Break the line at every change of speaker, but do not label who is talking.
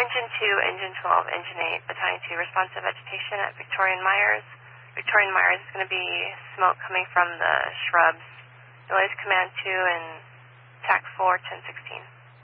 Engine 2, Engine 12, Engine 8, Battalion 2, responsive vegetation at Victorian Myers. Victorian Myers is going to be smoke coming from the shrubs. Noise Command 2 and TAC 4, 1016.